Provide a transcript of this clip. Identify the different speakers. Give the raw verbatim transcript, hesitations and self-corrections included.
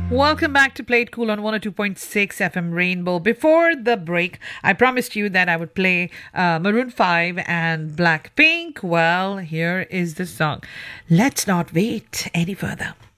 Speaker 1: Welcome back to Play It Cool on one oh two point six F M Rainbow. Before the break, I promised you that I would play uh, Maroon five and Blackpink. Well, here is the song. Let's not wait any further.